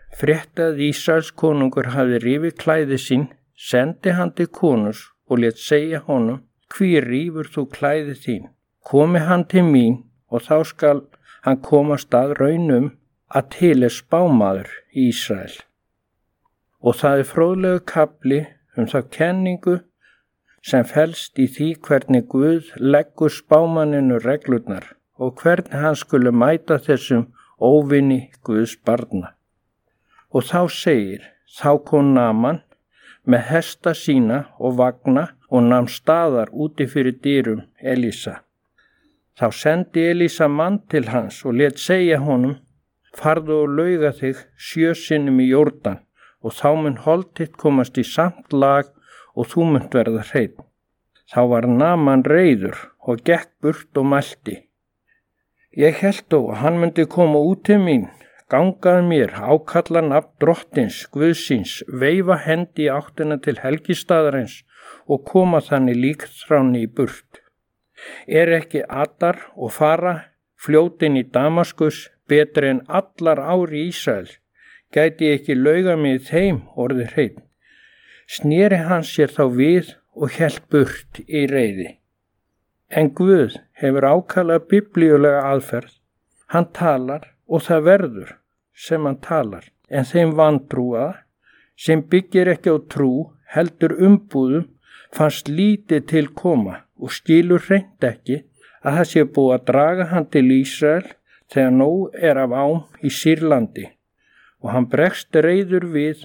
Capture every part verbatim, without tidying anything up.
frétti að Ísraels konungur hafði rifið klæði sín, sendi hann til konungs og lét segja honum: hví rífur þú klæði þín? Komi hann til mín og þá skal hann komast að raunum að til er spámaður í Ísrael. Og það er fróðlegu kafli um þá kenningu sem felst í því hvernig Guð leggur spámanninu reglurnar og hvernig hann skuli mæta þessum óvini Guðs barna. Og þá segir: þá kom Naaman með hesta sína og vagna og nam staðar úti fyrir dyrum Elísa. Þá sendi Elísa mann til hans og lét segja honum: farðu og lauga þig sjö sinnum í Jórdan og þá mun hold þitt komast í samt lag og þú munt verða hreinn. Þá var Naaman reiður og gekk burt og mælti: ég hélt þó að hann myndi koma út til mín, gangað mér, ákalla nafn drottins, Guðsins, veifa hendi í áttina til helgistaðarins og koma þannig líkþráni í burt. Er ekki Adar og Fara fljótin í Damaskus betri en allar ári í Ísrael? Gæti ég ekki lauga mig þeim orðið hreinn? Sneri hann sér þá við og hélt burt í reiði. En Guð hefur ákallað biblíulega aðferð. Hann talar og það verður sem hann talar, en þeim vantrúaða sem byggir ekki á trú heldur umbúðum fannst lítið til koma og skilur hreint ekki að það sé búið að draga hann til Ísrael þegar nóg er af ám í Sýrlandi, og hann bregst reiður við,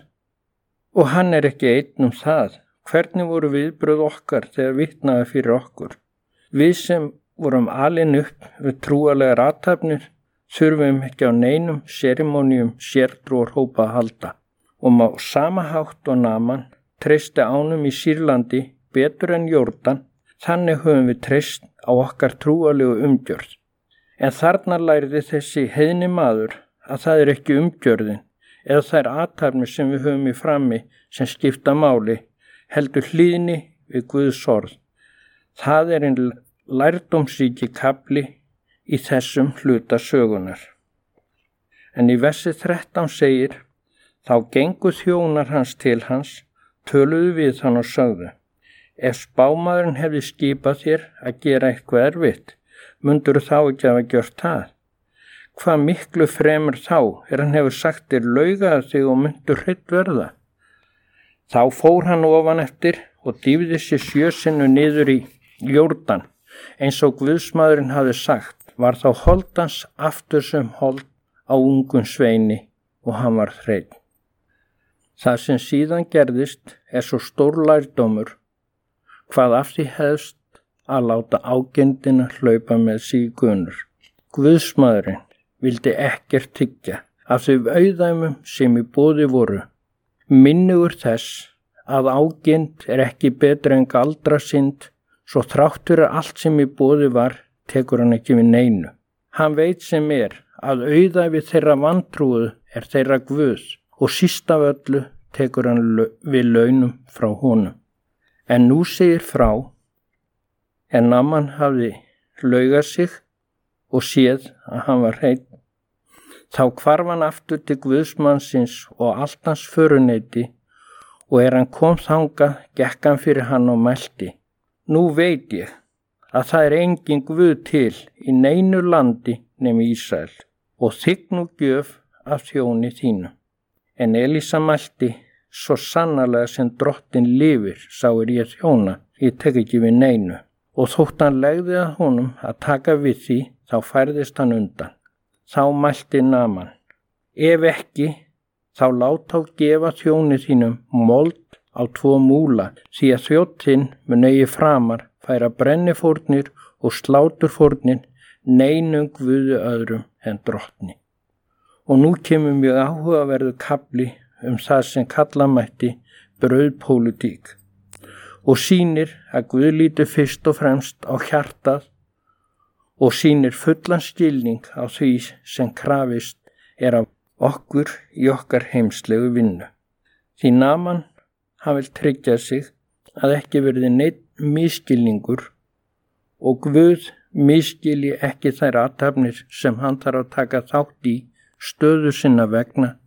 og hann er ekki einn um það. Hvernig voru viðbrögð okkar þegar vitnaði fyrir okkur? Við sem vorum alin upp við trúalegar athafnir þurfum ekki á neinum serimóníum sértrúar hópa að halda, og má sama hátt og Naaman treysti ánum í Sýrlandi betur en Jórdan, þannig höfum við treyst á okkar trúalegu umgjörð. En þarna lærði þessi heiðni maður að það er ekki umgjörðin eða þær athafnir sem við höfum í frammi sem skipta máli, heldur hlýðni við Guðs orð. Það er einn lærdómsríki kafli í þessum hluta sögunar. En í versi þrettán segir: þá gengu þjónar hans til hans, töluðu við hann og sögðu: ef spámaðurinn hefði skipað þér að gera eitthvað erfitt, mundur þá ekki hafa gjört það? Hvað miklu fremur þá er hann hefur sagt þér laugaði þig og mundur hreinn verða? Þá fór hann ofan eftir og dýfði sér sjö sinnu niður í Jórdan, eins og Guðsmaðurinn hafði sagt, var þá holdans aftur sem hold á ungum sveini og hann var hreinn. Það sem síðan gerðist er svo stór lærdómur, hvað af því hefst að láta ágindina hlaupa með sígunur. Guðsmaðurinn vildi ekkert tyggja af þau auðæmum sem í boði voru. Minnugur þess að ágind er ekki betri en galdrasynd, svo þráttur er allt sem í boði var, tekur hann ekki við neinu. Hann veit sem er að auðæfi þeirra vantrúðu er þeirra Guð og síst af öllu tekur hann við launum frá honum. En nú segir frá, en Naaman hafði laugað sig og séð að hann var hreinn. Þá hvarf hann aftur til Guðsmannsins og allt hans föruneyti, og er hann kom þangað, gekk hann fyrir hann og mælti: nú veit ég að það er engin Guð til í neinu landi nema Ísrael, og þigg nú gjöf af þjóni þínu. En Elísa mælti: svo sannarlega sem drottin lifir, sá er ég þjóna, ég tek ekki við neinu. Og þótt hann legði að honum að taka við því, þá færðist hann undan. Þá mælti Naaman: ef ekki, þá lát þá gefa þjóni þínum mold á tvo múla, því að þjóttinn mun eigi framar færa brennifórnir og sláturfórnin neinum guði öðrum en drottni. Og nú kemur mjög áhugaverður kafli um það sem kalla mætti brauðpólitík, og sýnir að Guð lítur fyrst og fremst á hjartað og sýnir fullan skilning á því sem krafist er af okkur í okkar heimslegu vinnu. Því Naaman, hann vil tryggja sig að ekki verði neinn misskilningur og Guð misskilji ekki þær athafnir sem hann þarf að taka þátt í stöðu sinna vegna